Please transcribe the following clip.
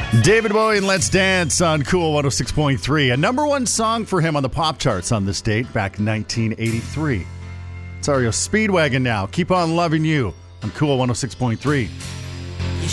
David Bowie and Let's Dance on Cool 106.3. A number one song for him on the pop charts on this date back in 1983. It's REO Speedwagon now. Keep on loving you on Cool 106.3.